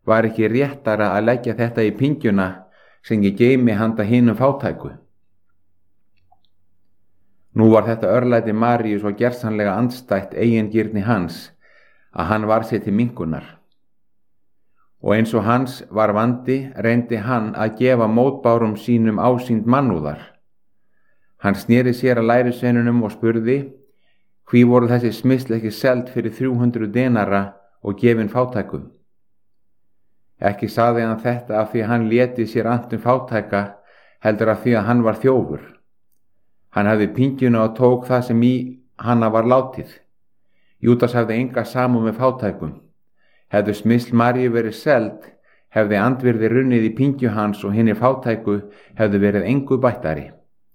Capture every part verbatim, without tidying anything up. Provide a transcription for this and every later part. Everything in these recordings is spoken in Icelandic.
Var ekki réttara að leggja þetta í pingjuna sem ég geymi handa hinum fátæku? Nú var þetta örlæti Maríu svo gersamlega andstætt eigingirni hans að hann var sér til minnkunar. Og eins og hans var vandi reyndi hann að gefa mótbárum sínum ásýnd mannúðar. Hann sneri sér að lærisveinunum og spurði, hví voru þessi smyrsl ekki seld fyrir þrjú hundruð denara og gefin fátækum? Ekki sagði hann þetta af því að hann léti sér annt um fátæka, heldur af því að hann var þjófur. Hann hafði pingjuna og tók það sem í hana var látið. Júdas hafði enga samúð með fátækum. Hefði smyrsl Maríu verið seld, hefði andvirði runnið í pingju hans og hinni fátæku hefði verið engu bættari.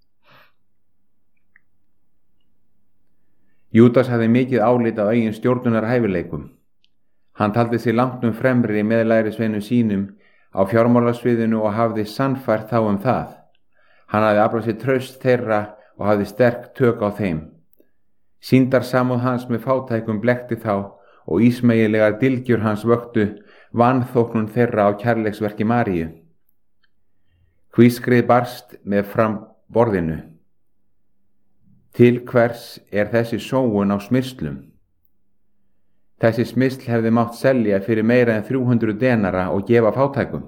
Júdas hafði mikið álit á eigin stjórnunarhæfileikum. Hann taldi sig langt um fremri með lærisveinum sínum á fjármálasviðinu og hafði sannfært þá um það. Hann hafði aflað sér traust þeirra og hafði sterk tök á þeim. Sýndarsamúð hans með fátækum blekkti þá og ísmegilegar dylgjur hans vöktu vanþóknun þeirra á kærleiksverki Maríu. Hvískrið barst með fram borðinu. Til hvers er þessi sóun á smyrslum? Þessi smyrsl hefði mátt selja fyrir meira en þrjú hundruð denara og gefa fátækum.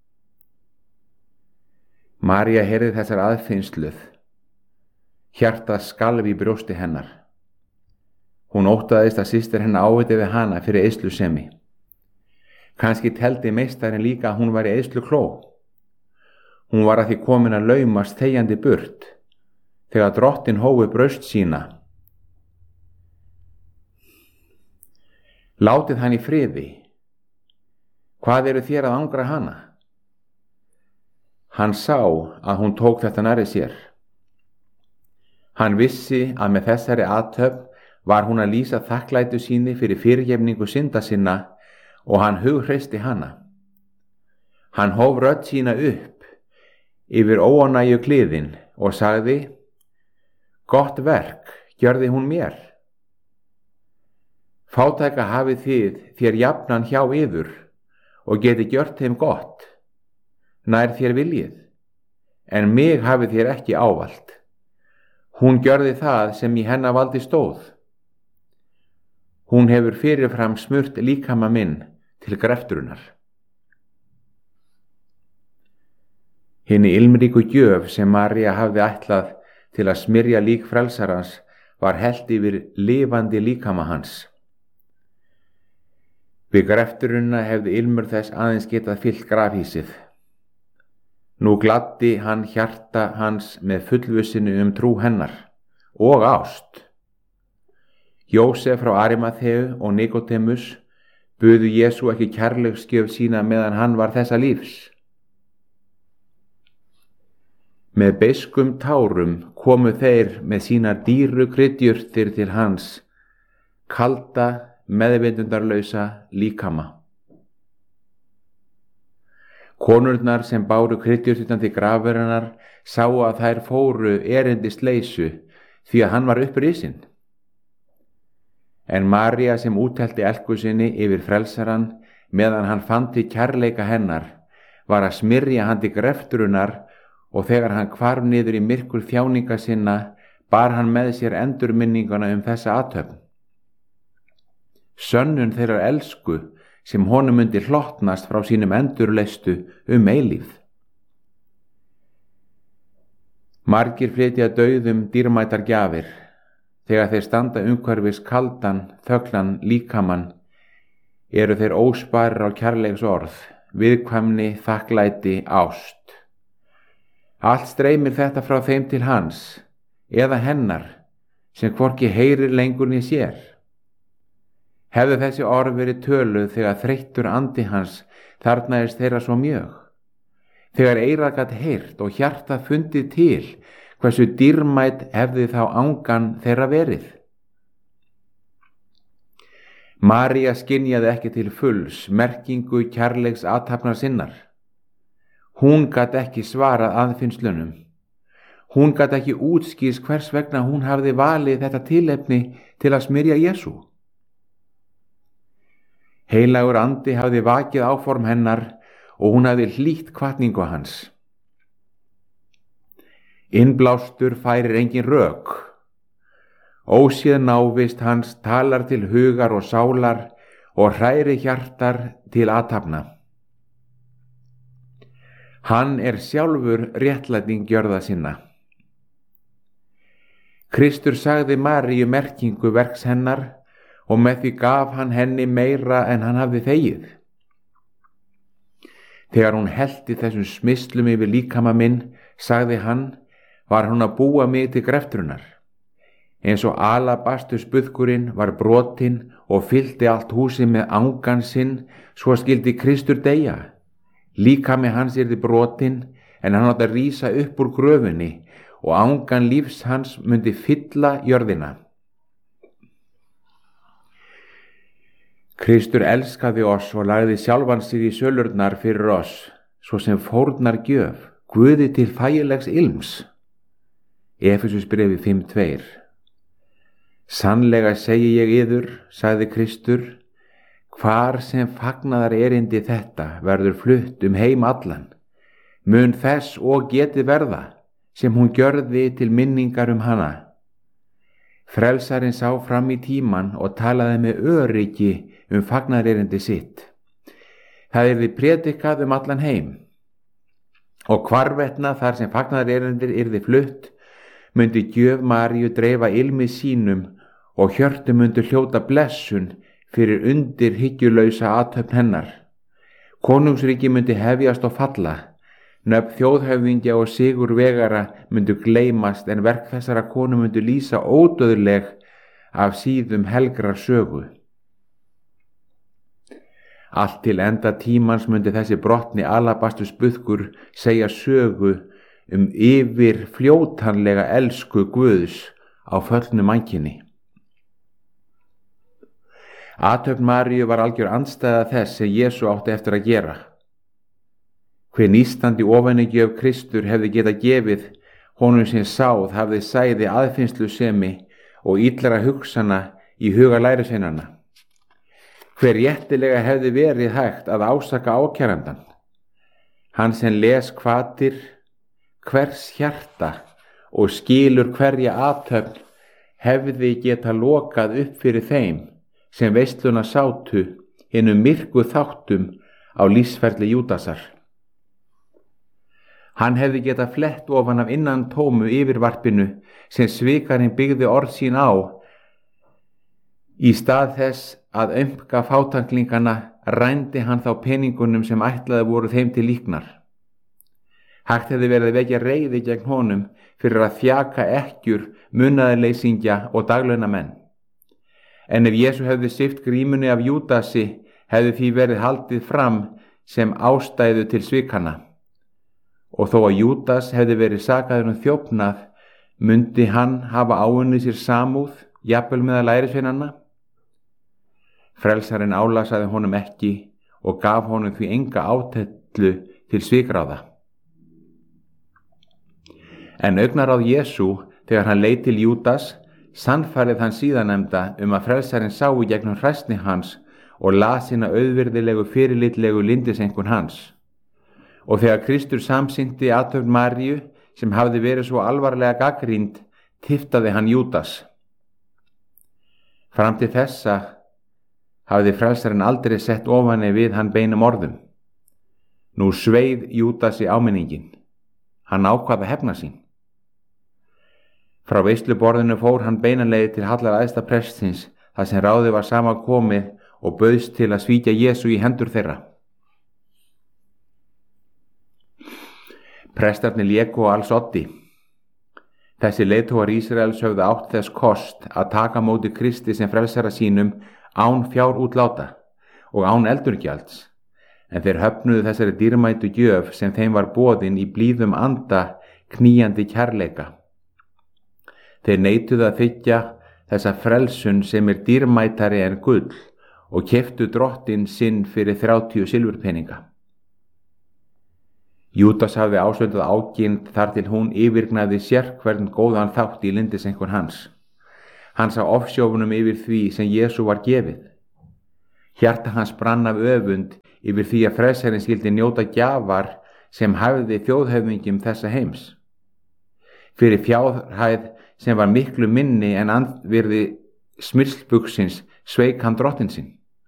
María heyrði þessar aðfinnsluð. Hjartað skalf í brjósti hennar. Hún óttaðist að systir hennar áviti við hana fyrir eyðslusemi. Kannski teldi meistarinn líka að hún væri eyðslukló. Hún var að því komin að laumast þegjandi burt, þegar drottin hófi braust sína. Látið hann í friði. Hvað eru þér að angra hana? Hann sá að hún tók þetta nærri sér. Hann vissi að með þessari athöfn var hún að lýsa þakklæti síni fyrir fyrirgefningu synda sinna og hann hughreysti hana. Hann hóf rödd sína upp yfir óánægju kliðin og sagði, gott verk gjörði hún mér. Fátæka hafið þið þér jafnan hjá yður og geti gjört þeim gott, nær þér viljið, en mig hafið þér ekki ávalt. Hún gjörði það sem í hennar valdi stóð. Hún hefur fyrirfram smurt líkama minn til greftrunar. Hinni ilmríku gjöf sem María hafði ætlað til að smyrja lík frelsarans var hellt yfir lifandi líkama hans. Við greftrunna hefði ilmur þess aðeins getað fyllt grafhýsið. Nú gladdi hann hjarta hans með fullvissinu um trú hennar og ást. Jósef frá Arimatheu og Nikodemus buðu Jesú ekki kærleiksgjöf sína meðan hann var þessa lífs. Með beiskum tárum komu þeir með sínar dýru kryddjurtir til hans, kalda, meðvitundarlausa líkama. Konurnar sem báru kryddjurtirnar til grafverðarinnar sáu að þær fóru erindisleysu því að hann var upprisinn. En María sem úthelti elku sinni yfir frelsaran meðan hann fann til kærleika hennar var að smyrja hann til greftrunar og þegar hann hvarf niður í myrkur þjáninga sinna bar hann með sér endurminninguna um þessa athöfn. Sönnun þeirrar elsku sem honum myndi hlottnast frá sínum endurleistu um eilífð. Margir flytja dauðum dýrmætar gjafir. Þegar þeir standa umhverfis kaldan, þöglan líkamann, eru þeir ósparir á kærleiks orð, viðkvæmni, þakklæti, ást. Allt streymir þetta frá þeim til hans, eða hennar, sem hvorki heyrir lengur né sér. Hefðu þessi orð verið töluð þegar þreyttur andi hans þarnaðist þeirra svo mjög. Þegar eyrað gat heyrt og hjartað fundið til, hversu dýrmæt hefði þá angan þeirra verið. María skynjaði ekki til fulls merkingu kærleiks athafnar sinnar. Hún gat ekki svarað aðfinnslunum. Hún gat ekki útskýrs hvers vegna hún hafði valið þetta tilefni til að smyrja Jesú. Heilagur andi hafði vakið áform hennar og hún hafði hlýtt hvatningu hans. Innblástur færir engin rök. Óséð návist hans talar til hugar og sálar og hræri hjartar til athafna. Hann er sjálfur réttlæting gjörða sinna. Kristur sagði Maríu merkingu verks hennar og með því gaf hann henni meira en hann hafði þegið. Þegar hún hellti þessum smislum yfir líkama minn, sagði hann, var hún að búa mig til greftrunar. Eins og alabastusbuðkurinn var brotinn og fyllti allt húsið með angan sinn, svo skildi Kristur deyja. Líkami hans yrði brotinn, en hann átti að rísa upp úr gröfunni og angan lífs hans myndi fylla jörðina. Kristur elskaði oss og lagði sjálfan sig í sölurnar fyrir oss, svo sem fórnar gjöf, Guði til þægilegs ilms. Efesusbréfi fimm tveir. Sannlega segi ég yður, sagði Kristur, hvar sem fagnaðar erindi þetta verður flutt um heim allan, mun þess og geti verða, sem hún gjörði til minningar um hana. Frelsarinn sá fram í tíman og talaði með öryggi um fagnaðarerindi sitt. Það yrði prédikað um allan heim, og hvarvetna þar sem fagnaðarerindir yrði flutt, myndi gjöf Maríu dreifa ilmi sínum og hjörtu myndi hljóta blessun fyrir undir hyggjulausa athöfn hennar. Konungsríki myndi hefjast og falla, nöfn þjóðhöfðingja og sigurvegara myndu gleymast en verk þessara konu myndu lýsa ódauðleg af síðum helgrar sögu. Allt til enda tímans myndi þessi brotni alabastusbuðkur segja sögu um yfir fljótanlega elsku Guðs á föllnu mannkyni. Athöfn Maríu var algjör andstæða þess sem Jesú átti eftir að gera. Hver nístandi ofanígjöf Kristur hefði getað gefið honum sem sáð hafði sæði aðfinnslusemi og illra hugsana í huga lærisveinanna. Hver réttilega hefði verið hægt að ásaka ákærandann. Hann sem les hvatir hvers hjarta og skilur hverja athöfn hefði getað lokað upp fyrir þeim sem veisluna sátu hinum myrku þáttum á lífsferli Júdasar. Hann hefði getað flett ofan af innan tómu yfirvarpinu sem svikarinn byggði orð sín á, í stað þess að aumka fátanklingana rændi hann þá peningunum sem ætlaði voru þeim til líknar. Hægt hefði verið að vekja reiði gegn honum fyrir að þjaka ekkjur, munaðarleysingja og daglaunamenn. En ef Jesú hefði svipt grímunni af Júdasi, hefði því verið haldið fram sem ástæðu til svikana. Og þó að Júdas hefði verið sakaður um þjófnað, mundi hann hafa áunnið sér samúð, jafnvel meðal lærisveinanna. Frelsarinn álasaði honum ekki og gaf honum því enga átellu til svikráða. En augnaráð Jesú, þegar hann leit til Júdas, sannfærið hann síðanemda um að frelsarinn sáu gegnum hræsni hans og las sína auðvirðilegu fyrirlitlegu lindisenkun hans. Og þegar Kristur samsynti athöfn Maríu, sem hafði verið svo alvarlega gagnrýnd, tiftaði hann Júdas. Fram til þessa hafði frelsarinn aldrei sett ofani við hann beinum orðum. Nú sveið Júdas í áminningin. Hann ákvað að hefna sín. Frá veisluborðinu fór hann beinanleið til hallar æðsta prestsins, þar sem ráðið var saman komið og bauðst til að svíkja Jesú í hendur þeirra. Prestarnir léku á alls oddi. Þessi leiðtogar Ísraels höfðu átt þess kost að taka móti Kristi sem frelsara sínum án fjárútláta og án eldurgjalds, en þeir höfnuðu þessari dýrmætu gjöf sem þeim var boðin í blíðum anda knýjandi kærleika. Þeir neituðu að þiggja þessa frelsun sem er dýrmætari en gull og keyptu drottinn sinn fyrir þrjátíu silfurpeninga. Júdas hafði ásöndað ágirnd þar til hún yfirgnaði sérhvern góðan þátt í lindisenkun hans. Hann sá ofsjófunum yfir því sem Jesú var gefið. Hjarta hans brann af öfund yfir því að frelsarinn skyldi njóta gjafar sem hæfði þjóðhöfðingjum þessa heims. Fyrir fjárhæð sem var miklu minni en andvirði smyrslbuxins sveik hann drottinn sinn.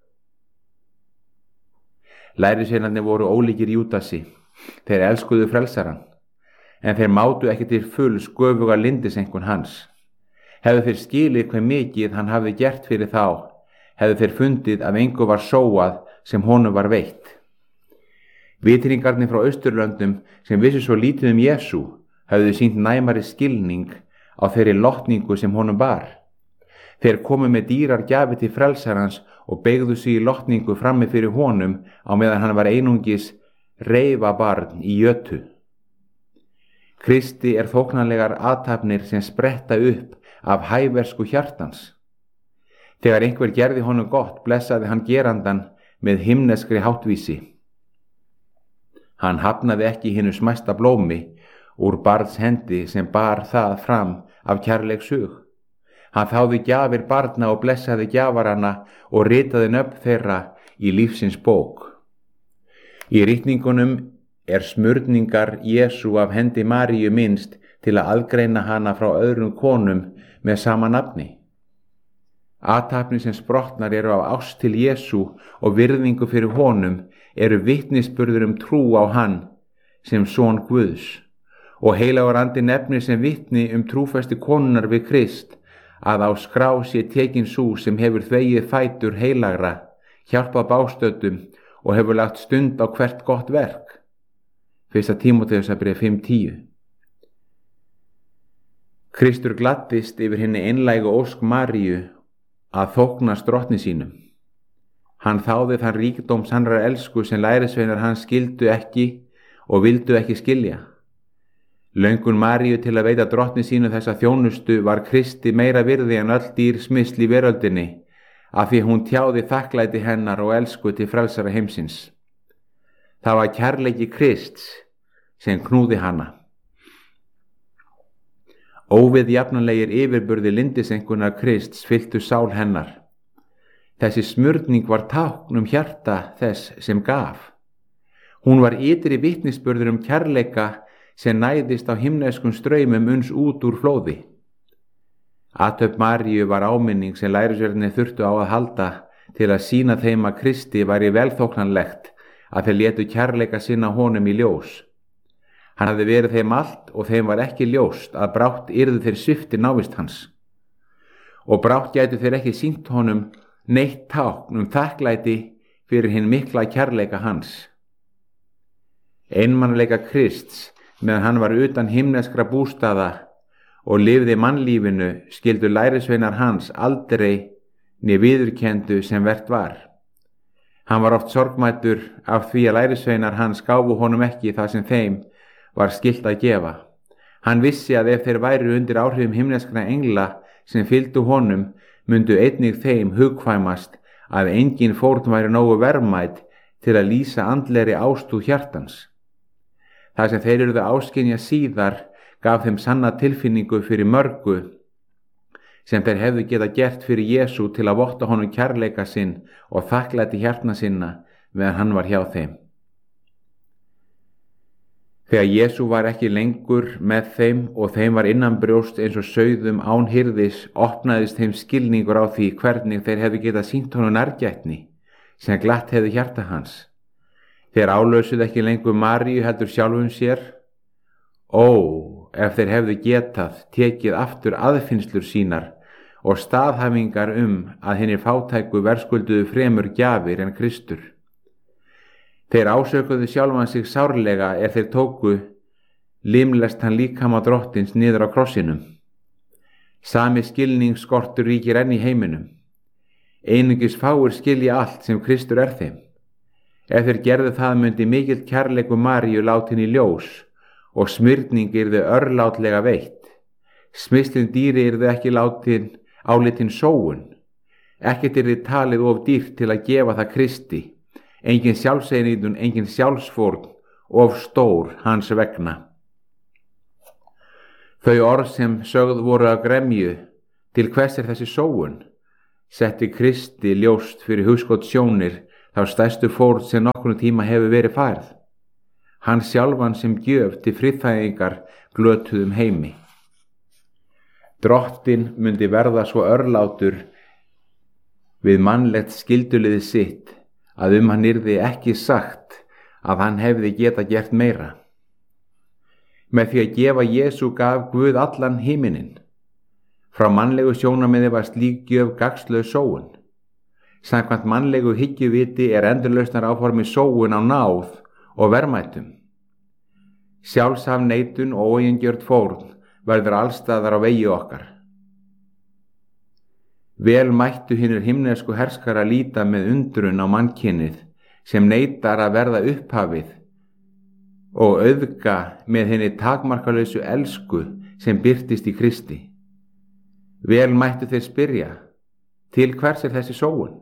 Lærisveinarnir voru ólíkir Júdasi. Þeir elskuðu frelsarann, en þeir mátu ekki til fulls göfuga lyndiseinkun hans. Hefðu þeir skilið hve mikið hann hafði gert fyrir þá, hefðu þeir fundið að engu var sóað sem honum var veitt. Vitringarnir frá Austurlöndum sem vissu svo lítið um Jesú hefðu sýnt næmari skilning á þeirri lotningu sem honum bar. Þeir komu með dýrar gjafir til frelsarans og beygðu sig í lotningu frammi fyrir honum á meðan hann var einungis reifabarn í jötu. Kristi er þóknanlegar athafnir sem spretta upp af hæversku hjartans. Þegar einhver gerði honum gott, blessaði hann gerandan með himneskri háttvísi. Hann hafnaði ekki hinu smæsta blómi úr barns hendi sem bar það fram af kærleikshug. Hann þáði gjafir barna og blessaði gjafarana og ritaði nöfn þeirra í lífsins bók. Í ritningunum er smurningar Jesú af hendi Maríu minnst til að aðgreina hana frá öðrum konum með sama nafni. Athafnir sem sprottnar eru af ást til Jesú og virðingu fyrir honum eru vitnisburður um trú á hann sem son Guðs, og heilagur andi nefnir sem vitni um trúfesti konunnar við Krist að á skrá sé tekin sú sem hefur þvegið fætur heilagra, hjálpað bástöddum og hefur lagt stund á hvert gott verk. Fyrsta Tímóteusarbréf fimm tíu. Kristur gladdist yfir hinni einlægu ósk Maríu að þóknast drottni sínum. Hann þáði þann ríkdóm sannrar elsku sem lærisveinar hans skildu ekki og vildu ekki skilja. Löngun Maríu til að veita drottni sínu þessa þjónustu var Kristi meira virði en öll dýr smysl í veröldinni, af því hún tjáði þakklæti hennar og elsku til frelsara heimsins. Það var kærleiki Krists sem knúði hana. Óviðjafnanlegir yfirburði lyndisenkunnar Krists fylltu sál hennar. Þessi smurning var tákn um hjarta þess sem gaf. Hún var ytri vitnisburður um kærleika sem næðist á himneskum straumum uns út úr flóði. Athöfn Maríu var áminning sem lærisveinarnir þurftu á að halda til að sýna þeim að Kristi væri velþóknanlegt að þeir létu kærleika sinna honum í ljós. Hann hafði verið þeim allt og þeim var ekki ljóst að brátt yrðu þeir sviptir návist hans. Og brátt gætu þeir ekki sýnt honum neitt tákn um þakklæti fyrir hinn mikla kærleika hans. Einmannleika Krists meðan hann var utan himneskra bústaða og lifði mannlífinu skildu lærisveinar hans aldrei né viðurkendu sem vert var. Hann var oft sorgmæddur af því að lærisveinar hans gáfu honum ekki það sem þeim var skylt að gefa. Hann vissi að ef þeir væru undir áhrifum himneskra engla sem fylgdu honum, myndu einnig þeim hugkvæmast að engin fórn væri nógu verðmæt til að lýsa andlegri ástúð hjartans. Það sem þeir eruðu áskynja síðar gaf þeim sanna tilfinningu fyrir mörgu sem þeir hefðu geta gert fyrir Jesú til að votta honum kærleika sinn og þakklæti hjartna sinna meðan hann var hjá þeim. Þegar Jesú var ekki lengur með þeim og þeim var innanbrjóst eins og sauðum án hirðis, opnaðist þeim skilningur á því hvernig þeir hefðu getað sýnt honum nærgætni sem glatt hefðu hjarta hans. Þeir álösuð ekki lengur Maríu heldur sjálfum sér. Ó, ef þeir hefðu getað tekið aftur aðfinnslur sínar og staðhæfingar um að hinir fátæku verðskulduðu fremur gjafir en Kristur. Þeir ásökuðu sjálfan sig sárlega er þeir tóku limlest hann líkama drottins niður á krossinum. Sami skilningsskortur ríkir enn í heiminum. Einungis fáir skilja allt sem Kristur er þeim. Ef þeir gerðu það myndi mikill kærleiku Maríu látin í ljós og smyrning yrðu örlátlega veitt. Smyslin dýri yrðu ekki látin álitin sóun. Ekkert yrði talið of dýrt til að gefa það Kristi. Engin sjálfseinitun, engin sjálfsfórn, of stór hans vegna. Þau orð sem sögð voru að gremju, til hvers er þessi sóun? setti Kristi ljóst fyrir hugskot sjónir þá stærstu fórn sem nokkrum tíma hefur verið færð. Hann sjálfan sem gjöf til friðþægingar glötuðum heimi. Drottinn myndi verða svo örlátur við mannlegt skylduliði sitt að um hann yrði ekki sagt að hann hefði geta gert meira. Með því að gefa Jesú gaf Guð allan himinin. Frá mannlegu sjónarmiði var slík gjöf gagnslaus sóun. Samkvæmt mannlegu hyggjuviti er endurlausnar áformi sóun á náð og verðmætum. Sjálfsaf neitun og óeingjörn fórn verður allstaðar á vegi okkar. Vel mættu hinir himnesku herskara líta með undrun á mannkynið sem neitar að verða upphafið og auðga með henni takmarkalausu elsku sem birtist í Kristi. Vel mættu þeir spyrja, til hvers er þessi sóun?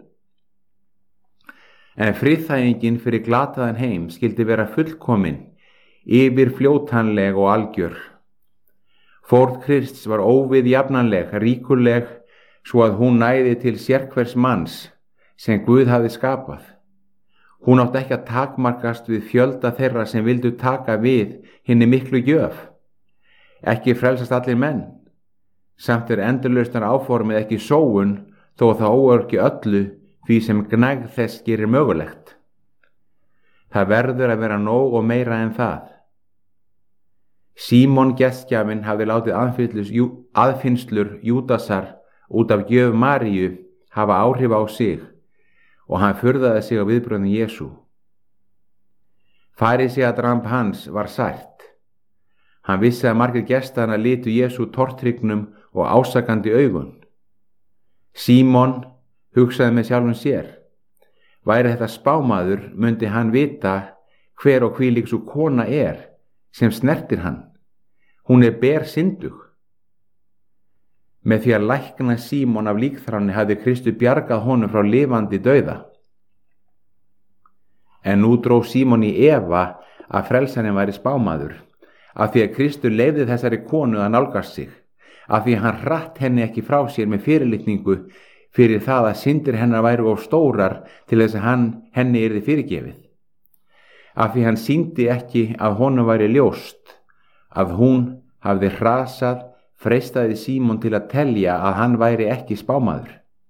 En friðþægingin fyrir glataðan heim skildi vera fullkomin, yfir fljótanleg og algjör. Fórn Krists var óviðjafnanleg, ríkuleg, svo að hún næði til sérhvers manns sem Guð hafði skapað. Hún átti ekki að takmarkast við fjölda þeirra sem vildu taka við hinni miklu gjöf. Ekki frelsast allir menn. Samt er endurlausnar áformið ekki sóun þó það óörki öllu því sem gnægð þess gerir mögulegt. Það verður að vera nóg og meira en það. Símon gestgjafinn hafði látið aðfinnslur Júdasar út af gjöf Maríu hafa áhrif á sig og hann furðaði sig á viðbrögðum Jesú. Faríseadramb hans var sært. Hann vissi að margir gestanna litu Jesú tortryggnum og ásakandi augun. Símon hugsaði með sjálfum sér. Væri þetta spámaður, mundi hann vita hver og hvílík sú kona er sem snertir hann. Hún er bersyndug. Með því að lækna Símon af líkþráni hafði Kristur bjargað honum frá lifandi dauða. En nú dró Símon í efa að frelsarinn væri spámaður, af því að Kristur leyfði þessari konu að nálgast sig, af því að hann hratt henni ekki frá sér með fyrirlitningu fyrir það að syndir hennar væru of stórar til þess að hann, henni yrði fyrirgefið. Af því hann sýndi ekki að honum væri ljóst, að hún hafði hrasað, freistaði Símon til að telja að hann væri ekki spámaður.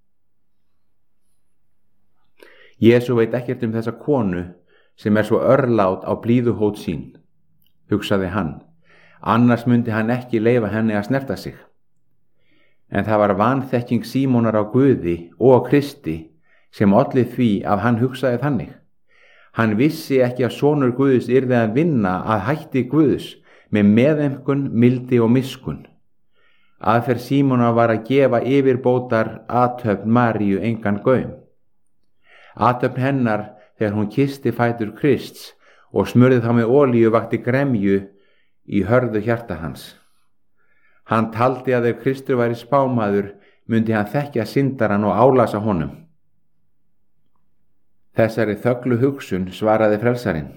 Jesú veit ekkert um þessa konu sem er svo örlát á blíðuhót sín, hugsaði hann, annars myndi hann ekki leyfa henni að snerta sig. En það var vanþekking Símonar á Guði og Kristi sem olli því að hann hugsaði þannig. Hann vissi ekki að sonur Guðs yrði að vinna að hætti Guðs með meðaumkun, mildi og miskunn. Aðferð Símonar var að gefa yfirbótar athöfn Maríu engan gaum. Athöfn hennar þegar hún kyssti fætur Krists og smurði þá með olíu vakti gremju í hörðu hjarta hans. Hann taldi að ef Kristur væri spámaður myndi hann þekkja syndarann og álasa honum. Þessari þöglu hugsun svaraði frelsarinn.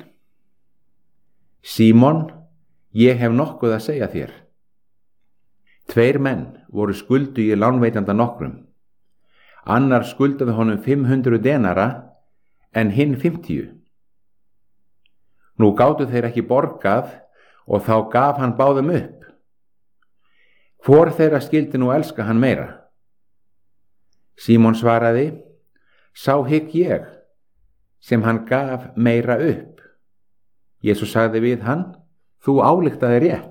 Símon, ég hef nokkuð að segja þér. Tveir menn voru skuldugir lánveitanda nokkrum. Annar skuldaði honum fimm hundruð denara en hinn fimmtíu. Nú gátu þeir ekki borgað og þá gaf hann báðum upp. Hvor þeirra skildi nú elska hann meira? Símon svaraði, sá hygg ég, sem hann gaf meira upp. Jesús sagði við hann, þú ályktaði rétt.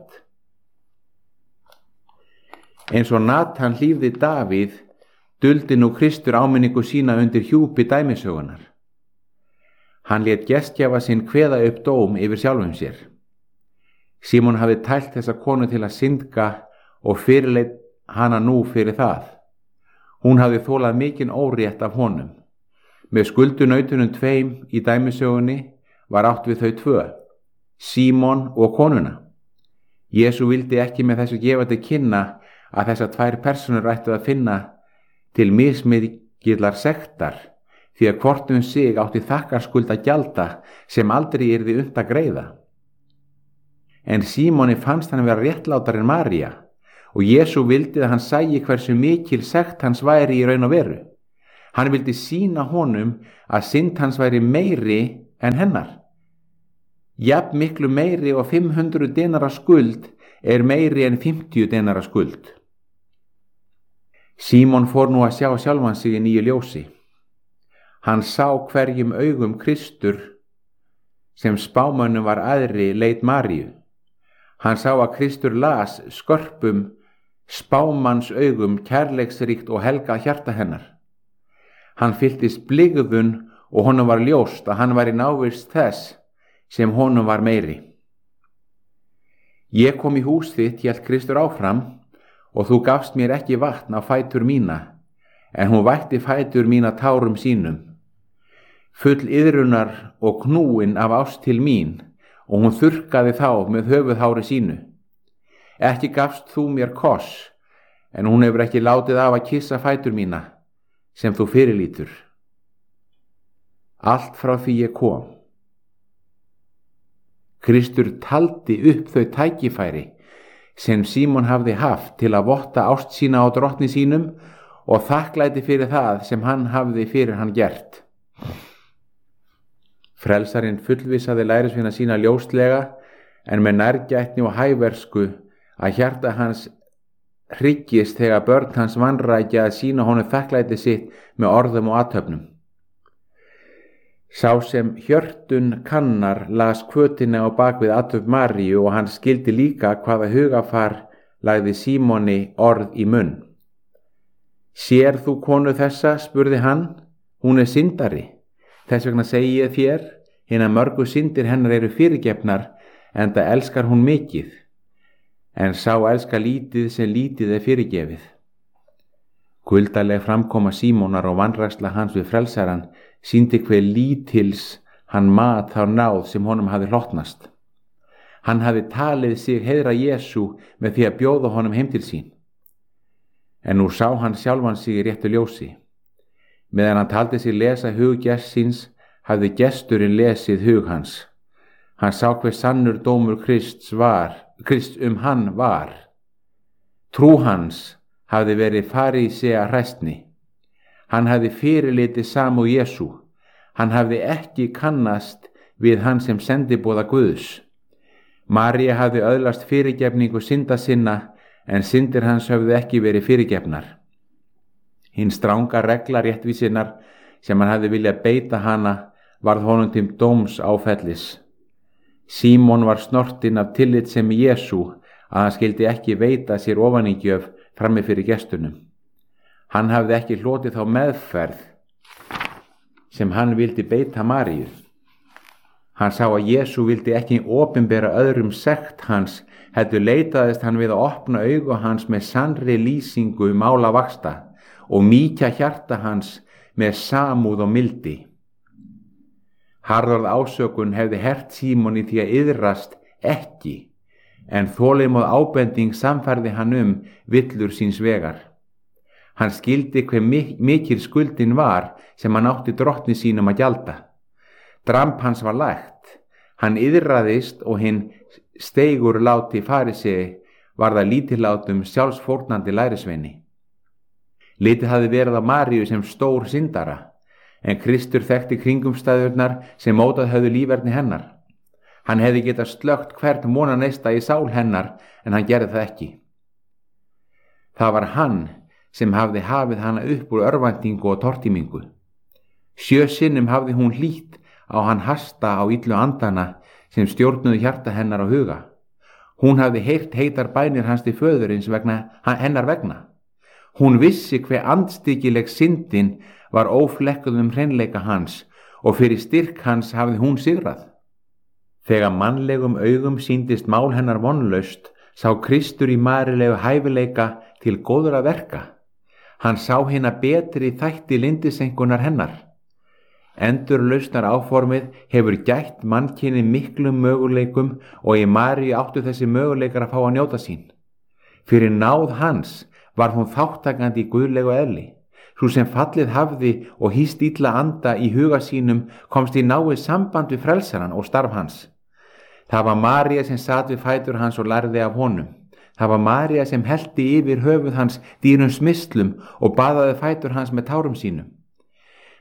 Eins og Natan hlífði Davíð, duldi nú Kristur áminningu sína undir hjúpi dæmisögunar. Hann lét gestgjafa sinn kveða upp dóm yfir sjálfum sér. Símon hafði tælt þessa konu til að syndga og fyrirleit hana nú fyrir það. Hún hafði þólað mikinn órétt af honum. Með skuldunautunum tveim í dæmisögunni var átt við þau tvö, Símon og konuna. Jesú vildi ekki með þessu gefa til kynna að þessar tvær personur ættu að finna til mismikillar sektar, því að hvort um sig átti þakkarskuld að gjalda sem aldrei yrði unnt að greiða. En Símoni fannst hann vera réttlátar en María og Jesú vildi að hann sæi hversu mikil sekt hans væri í raun og veru. Hann vildi sýna honum að synd hans væri meiri en hennar. Jafn miklu meiri og fimm hundruð denara skuld er meiri en fimmtíu denara skuld. Símon fór nú að sjá sjálfan sig í nýju ljósi. Hann sá hverjum augum Kristur sem spámönnum var æðri leit Maríu. Hann sá að Kristur las skörpum spámanns augum kærleiksríkt og helga hjarta hennar. Hann fylltist blygðun og honum var ljóst að hann var í návist þess sem honum var meiri. Ég kom í hús þitt, hélt Kristur áfram, og þú gafst mér ekki vatn á fætur mína, en hún vætti fætur mína tárum sínum. Full iðrunar og knúin af ást til mín, og hún þurrkaði þá með höfuðhári sínu. Ekki gafst þú mér koss, en hún hefur ekki látið af að kissa fætur mína, sem þú fyrirlítur. Allt frá því ég kom. Kristur taldi upp þau tækifæri sem Símon hafði haft til að votta ást sína á drottni sínum og þakklæti fyrir það sem hann hafði fyrir hann gert. Frelsarinn fullvissaði lærisveina sína ljóslega en með nærgætni og hæversku að hjarta hans hryggist þegar börn hans vanrækja að sýna honum þakklæti sitt með orðum og athöfnum. Sá sem hjörtun kannar las kvötina á bakvið athöfn Maríu og hann skildi líka hvaða hugafar lagði Símoni orð í munn. Sér þú konu þessa, spurði hann, hún er syndari. Þess vegna segi ég þér, hinar mörgu syndir hennar eru fyrirgefnar, enda elskar hún mikið. En sá elska lítið sem lítið er fyrirgefið. Kuldaleg framkoma Símonar og vanræksla hans við frelsaran sýndi hve lítils hann mat þá náð sem honum hafði hlotnast. Hann hafði talið sig heiðra Jesú með því að bjóða honum heim til sín. En nú sá hann sjálfan sig í réttu ljósi. Meðan hann taldi sig lesa hug gests síns, hafði gesturinn lesið hug hans. Hann sá hver sannur dómur Krists var, Krist um hann var. Trú hans hafði verið farísea hræstni. Hann hafði fyrirlitið samúð Jesú. Hann hafði ekki kannast við hann sem sendiboða Guðs. María hafði öðlast fyrirgefningu synda sinna, en syndir hans höfðu ekki verið fyrirgefnar. Hinn stranga regla réttvísinnar sem hann hafði viljað beita hana varð honum til dóms áfellis. Símon var snortinn af tillitssemi Jesú að hann skildi ekki veita sér ofanígjöf frammi fyrir gestunum. Hann hafði ekki hlotið þá meðferð sem hann vildi beita Maríu. Hann sá að Jesú vildi ekki opinbera öðrum sekt hans, heldur leitaðist hann við að opna augu hans með sannri lýsingu mála vaxta og mýkja hjarta hans með samúð og mildi. Harðorð ásökun hefði hert Símon í því að iðrast ekki, en þolinmóð ábending samfærði hann um villur síns vegar. Hann skildi hve mikil skuldin var sem hann átti drottni sínum að gjalda. Dramb hans var lægt. Hann iðraðist og hinn steigur láti farisei var það lítillátum sjálfsfórnandi lærisveini. Litið hafði verið á Maríu sem stór syndara, en Kristur þekkti kringumstæðurnar sem mótað höfðu líferni hennar. Hann hefði getað slögt hvert mónaneista í sál hennar, en hann gerði það ekki. Það var hann sem hafði hafið hana upp úr örvæntingu og tortímingu. Sjö sinnum hafði hún hlýtt á hann hasta á illu andana sem stjórnuðu hjarta hennar á huga. Hún hafði heyrt heitar bænir hans til föðurins vegna, hennar vegna. Hún vissi hve andstyggileg syndin var óflekkuð um hreinleika hans og fyrir styrk hans hafði hún sigrað. Þegar mannlegum augum sýndist mál hennar vonlaust, sá Kristur í marílegu hæfileika til góðra verka. Hann sá hina betri þætti lindisengunar hennar. Endurlausnar áformið hefur gætt mannkyni miklum möguleikum og í Maríu áttu þessi möguleikar að fá að njóta sín. Fyrir náð hans var hún þáttakandi í guðlegu eðli. Sú sem fallið hafði og hýst illa anda í huga sínum komst í náið samband við frelsaran og starf hans. Það var María sem sat við fætur hans og lærði af honum. Það var María sem hellti yfir höfuð hans dýrum smislum og baðaði fætur hans með tárum sínum.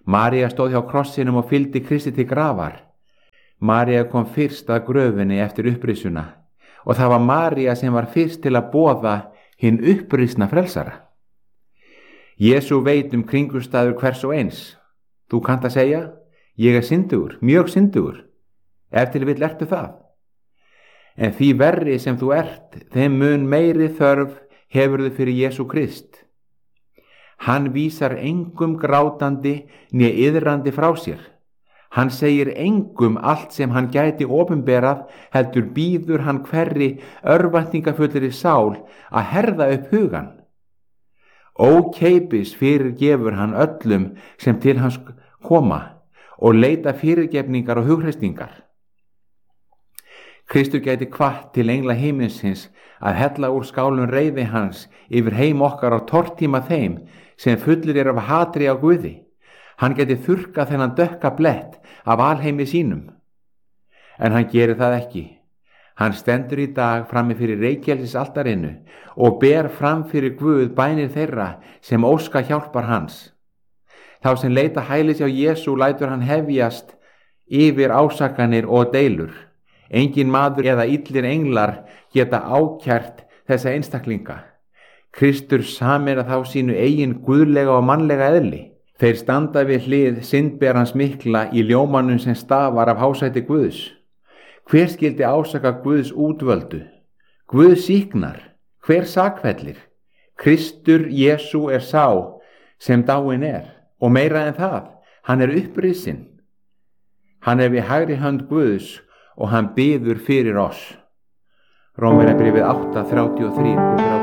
María stóð hjá krossinum og fylgdi Kristi til grafar. María kom fyrst að gröfinni eftir upprisuna og það var María sem var fyrst til að boða hinn upprisna frelsara. Jesú veit um kringumstæður hvers og eins. Þú kannt að segja, ég er syndugur, mjög syndugur, ef til vill ertu það. En því verri sem þú ert, þeim mun meiri þörf hefurðu fyrir Jesú Krist. Hann vísar engum grátandi né iðrandi frá sér. Hann segir engum allt sem hann gæti opinberað, heldur býður hann hverri örvæntingafullri sál að herða upp hugan. Ókeipis fyrirgefur hann öllum sem til hans koma og leita fyrirgefningar og hughreysingar. Kristur gæti hvatt til engla himinsins að hella úr skálum reiði hans yfir heim okkar á tortíma þeim sem fullir er af hatri á Guði. Hann gæti þurrkað þennan dökka blett af alheimi sínum. En hann gerir það ekki. Hann stendur í dag frammi fyrir reykjelsisaltarinu og ber fram fyrir Guð bænir þeirra sem óska hjálpar hans. Þá sem leita hælis hjá Jesú lætur hann hefjast yfir ásakanir og deilur. Engin maður eða illir englar geta ákært þessa einstaklinga. Kristur samir að þá sínu eigin guðlega og mannlega eðli. Þeir standa við hlið syndberans mikla í ljómanum sem stafar af hásæti Guðs. Hver skyldi ásaka Guðs útvöldu? Guð sýknar, hver sakfellir? Kristur Jesú er sá sem dáinn er, og meira en það, hann er upprisinn. Hann er við hægri hönd Guðs og hann biður fyrir oss. Rómverjabréfið átta þrjátíu og þrjú til þrjátíu og fjögur.